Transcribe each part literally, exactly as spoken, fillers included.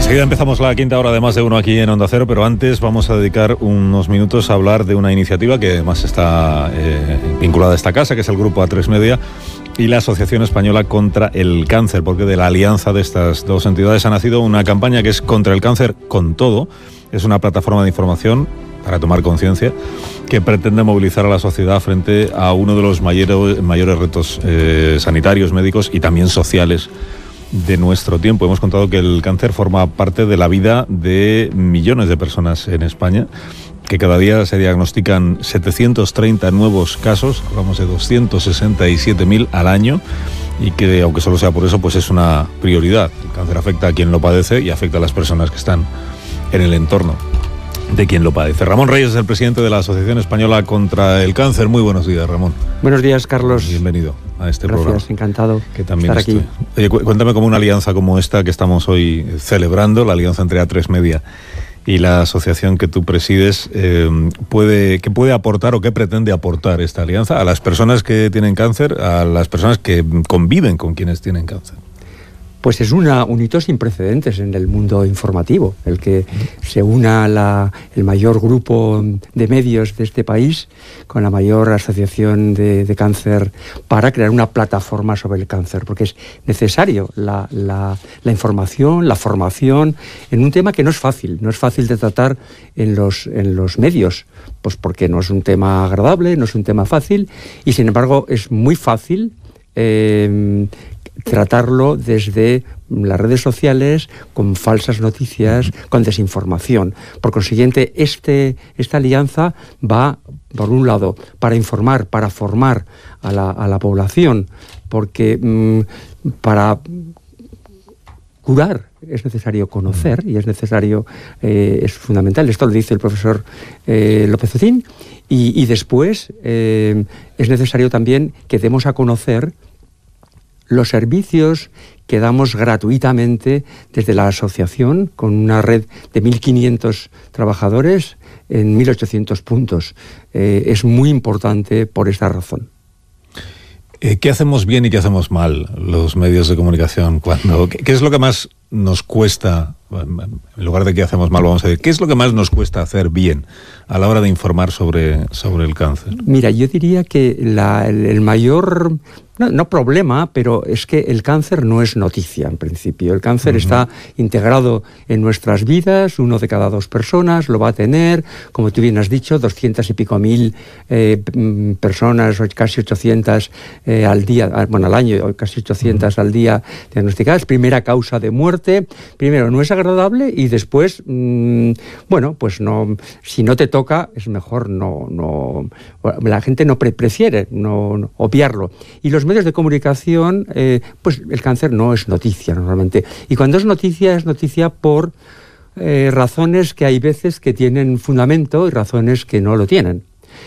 Enseguida empezamos la quinta hora de Más de Uno aquí en Onda Cero, pero antes vamos a dedicar unos minutos a hablar de una iniciativa que además está eh, vinculada a esta casa, que es el Grupo A tres Media y la Asociación Española contra el Cáncer, porque de la alianza de estas dos entidades ha nacido una campaña que es Contra el Cáncer con Todo. Es una plataforma de información para tomar conciencia que pretende movilizar a la sociedad frente a uno de los mayores, mayores retos eh, sanitarios, médicos y también sociales de nuestro tiempo. Hemos contado que el cáncer forma parte de la vida de millones de personas en España, que cada día se diagnostican setecientos treinta nuevos casos, hablamos de doscientos sesenta y siete mil al año, y que, aunque solo sea por eso, pues es una prioridad. El cáncer afecta a quien lo padece y afecta a las personas que están en el entorno de quien lo padece. Ramón Reyes es el presidente de la Asociación Española contra el Cáncer. Muy buenos días, Ramón. Buenos días, Carlos. Bienvenido a este Gracias, programa. Encantado que también estar estoy. aquí. Oye, cu- cuéntame cómo una alianza como esta que estamos hoy celebrando, la alianza entre A tres Media y la asociación que tú presides, eh, puede, ¿qué puede aportar o qué pretende aportar esta alianza a las personas que tienen cáncer, a las personas que conviven con quienes tienen cáncer? Pues es una, un hito sin precedentes en el mundo informativo, el que se una la, el mayor grupo de medios de este país con la mayor asociación de, de cáncer para crear una plataforma sobre el cáncer, porque es necesario la, la, la información, la formación en un tema que no es fácil, no es fácil de tratar en los, en los medios, pues porque no es un tema agradable, no es un tema fácil, y sin embargo es muy fácil eh, tratarlo desde las redes sociales, con falsas noticias, con desinformación. Por consiguiente, este, esta alianza va, por un lado, para informar, para formar a la, a la población, porque mmm, para curar es necesario conocer y es necesario, eh, es fundamental, esto lo dice el profesor eh, López Ocín, y, y después eh, es necesario también que demos a conocer los servicios que damos gratuitamente desde la asociación, con una red de mil quinientos trabajadores en mil ochocientos puntos. Eh, es muy importante por esta razón. Eh, ¿Qué hacemos bien y qué hacemos mal los medios de comunicación? Cuando, ¿qué, qué es lo que más nos cuesta, en lugar de qué hacemos mal, vamos a decir, qué es lo que más nos cuesta hacer bien a la hora de informar sobre, sobre el cáncer? Mira, yo diría que la, el, el mayor... No, no problema, pero es que el cáncer no es noticia en principio. El cáncer uh-huh. está integrado en nuestras vidas, uno de cada dos personas lo va a tener, como tú bien has dicho, doscientas y pico mil eh, personas, casi ochocientas eh, al día, bueno, al año, casi ochocientas uh-huh. al día diagnosticadas. Primera causa de muerte. Primero, no es agradable y después, mmm, bueno, pues no, si no te toca, es mejor no, no, la gente no pre- prefiere no, no obviarlo. Y los medios de comunicación, eh, pues el cáncer no es noticia normalmente. Y cuando es noticia, es noticia por eh, razones que hay veces que tienen fundamento y razones que no lo tienen.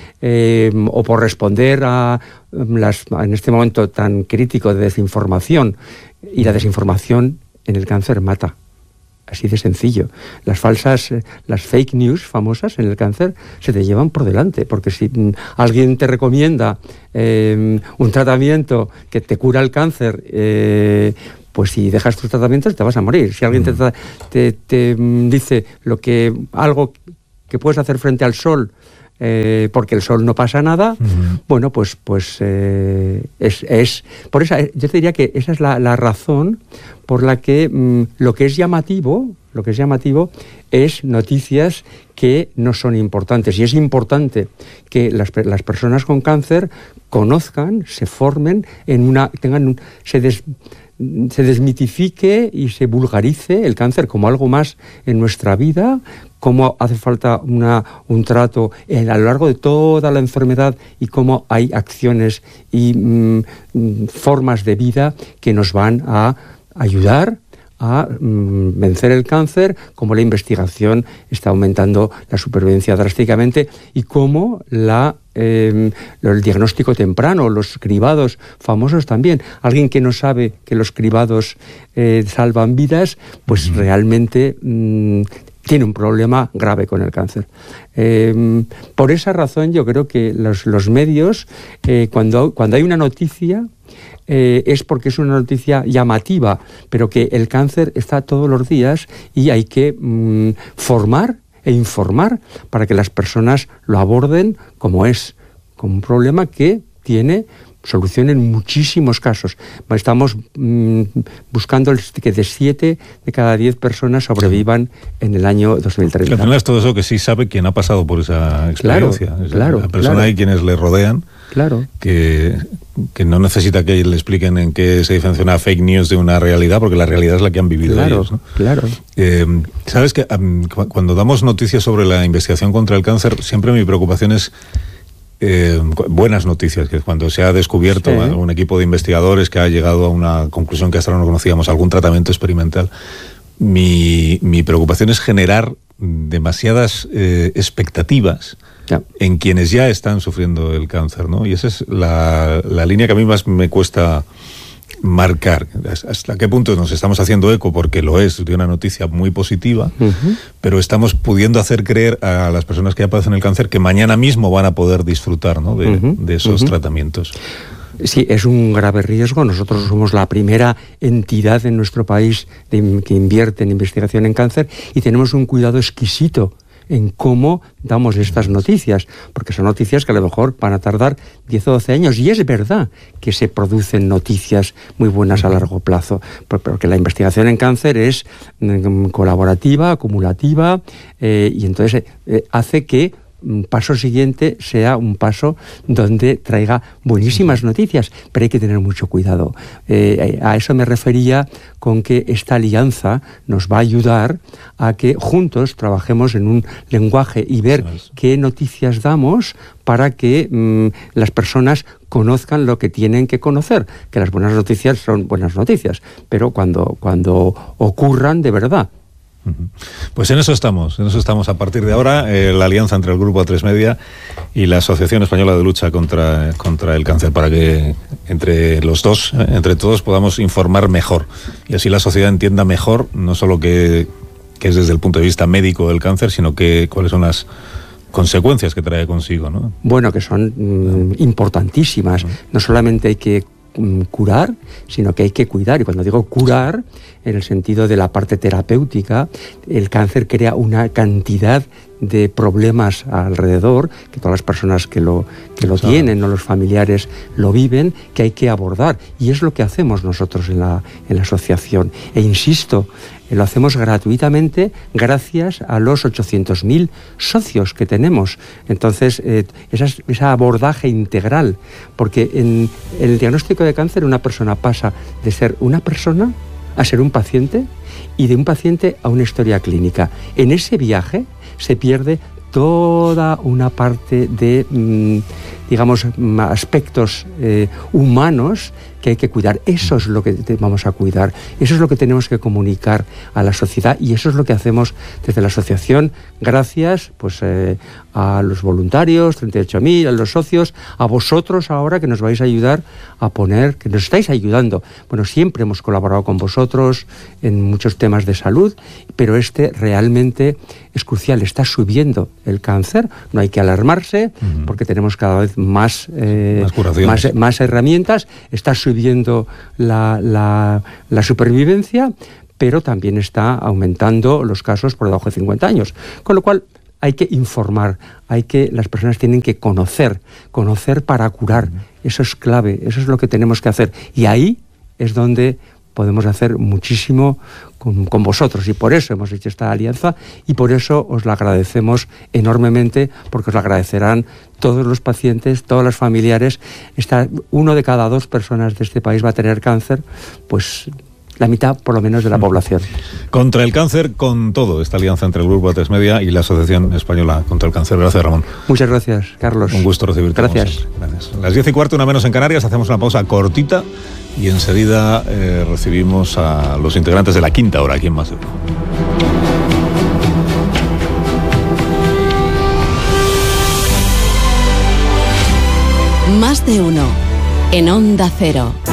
Eh, o por responder a las, en este momento tan crítico de desinformación. Y la desinformación en el cáncer mata. Así de sencillo. Las falsas, las fake news famosas en el cáncer se te llevan por delante, porque si mm, alguien te recomienda eh, un tratamiento que te cura el cáncer, eh, pues si dejas tus tratamientos te vas a morir. Si alguien te, te, te mm, dice lo que, algo que puedes hacer frente al sol, Eh, porque el sol no pasa nada, uh-huh. bueno, pues, pues eh, es, es... Por esa, yo te diría que esa es la, la razón por la que mmm, lo que es llamativo, lo que es llamativo es noticias que no son importantes. Y es importante que las, las personas con cáncer conozcan, se formen, en una, tengan un, se des, se desmitifique y se vulgarice el cáncer como algo más en nuestra vida, cómo hace falta una, un trato a lo largo de toda la enfermedad y cómo hay acciones y mm, formas de vida que nos van a ayudar a mm, vencer el cáncer, cómo la investigación está aumentando la supervivencia drásticamente y cómo la, eh, el diagnóstico temprano, los cribados famosos también. Alguien que no sabe que los cribados eh, salvan vidas, pues uh-huh. realmente... Mm, tiene un problema grave con el cáncer. Eh, por esa razón yo creo que los, los medios, eh, cuando, cuando hay una noticia, eh, es porque es una noticia llamativa, pero que el cáncer está todos los días y hay que mmm, formar e informar para que las personas lo aborden como es, como un problema que tiene solución en muchísimos casos. Estamos mmm, buscando el, que de siete de cada diez personas sobrevivan en el año dos mil treinta. Al final es todo eso que sí sabe quien ha pasado por esa experiencia. Claro, claro, la persona claro. y quienes le rodean, claro. que, que no necesita que le expliquen en qué se diferencia una fake news de una realidad, porque la realidad es la que han vivido claro, ellos, ¿no? Claro. Eh, Sabes que um, cuando damos noticias sobre la investigación contra el cáncer, siempre mi preocupación es Eh, buenas noticias, que cuando se ha descubierto, sí, un equipo de investigadores que ha llegado a una conclusión que hasta ahora no conocíamos, algún tratamiento experimental, mi, mi preocupación es generar demasiadas eh, expectativas ya. en quienes ya están sufriendo el cáncer, ¿no? Y esa es la, la línea que a mí más me cuesta marcar. ¿Hasta qué punto nos estamos haciendo eco, porque lo es, de una noticia muy positiva, uh-huh. pero estamos pudiendo hacer creer a las personas que ya padecen el cáncer que mañana mismo van a poder disfrutar, ¿no? de, uh-huh. de esos uh-huh. tratamientos? Sí, es un grave riesgo. Nosotros somos la primera entidad en nuestro país de, que invierte en investigación en cáncer y tenemos un cuidado exquisito en cómo damos estas noticias, porque son noticias que a lo mejor van a tardar diez o doce años, y es verdad que se producen noticias muy buenas a largo plazo, porque la investigación en cáncer es colaborativa, acumulativa, eh, y entonces eh, hace que un paso siguiente sea un paso donde traiga buenísimas noticias, pero hay que tener mucho cuidado. Eh, a eso me refería con que esta alianza nos va a ayudar a que juntos trabajemos en un lenguaje y ver qué noticias damos para que mmm, las personas conozcan lo que tienen que conocer, que las buenas noticias son buenas noticias, pero cuando, cuando ocurran de verdad. Pues en eso estamos, en eso estamos a partir de ahora, eh, la alianza entre el Grupo A tres Media y la Asociación Española de Lucha contra, contra el Cáncer, para que entre los dos, eh, entre todos, podamos informar mejor y así la sociedad entienda mejor, no solo que, que es desde el punto de vista médico el cáncer, sino que cuáles son las consecuencias que trae consigo, ¿no? Bueno, que son mm, importantísimas. No solamente hay que curar, sino que hay que cuidar. Y cuando digo curar, en el sentido de la parte terapéutica, el cáncer crea una cantidad de problemas alrededor, que todas las personas que lo, que lo tienen, o los familiares lo viven, que hay que abordar. Y es lo que hacemos nosotros en la, en la asociación. E insisto, lo hacemos gratuitamente gracias a los ochocientos mil socios que tenemos. Entonces, eh, esa, esa abordaje integral, porque en el diagnóstico de cáncer una persona pasa de ser una persona a ser un paciente, y de un paciente a una historia clínica. En ese viaje se pierde toda una parte de, mmm, digamos, aspectos eh, humanos que hay que cuidar. Eso es lo que vamos a cuidar, eso es lo que tenemos que comunicar a la sociedad, y eso es lo que hacemos desde la asociación, gracias pues eh, a los voluntarios, treinta y ocho mil, a los socios, a vosotros ahora que nos vais a ayudar a poner, que nos estáis ayudando. Bueno, siempre hemos colaborado con vosotros en muchos temas de salud, pero este realmente es crucial. Está subiendo el cáncer, no hay que alarmarse, uh-huh. porque tenemos cada vez más, eh, más, más, más herramientas, está subiendo la, la, la supervivencia, pero también está aumentando los casos por debajo de cincuenta años, con lo cual hay que informar, hay que, las personas tienen que conocer, conocer para curar. Eso es clave, eso es lo que tenemos que hacer, y ahí es donde podemos hacer muchísimo con, con vosotros, y por eso hemos hecho esta alianza, y por eso os la agradecemos enormemente, porque os la agradecerán todos los pacientes, todos los familiares. Esta, uno de cada dos personas de este país va a tener cáncer, pues la mitad por lo menos de la población. Contra el cáncer, con todo, esta alianza entre el Grupo A tres Media y la Asociación Española contra el Cáncer. Gracias, Ramón. Muchas gracias, Carlos. Un gusto recibirte. Gracias. Gracias. Las diez y cuarto, una menos en Canarias, hacemos una pausa cortita y enseguida eh, recibimos a los integrantes de la quinta hora aquí en Más de Uno. Más de Uno, en Onda Cero.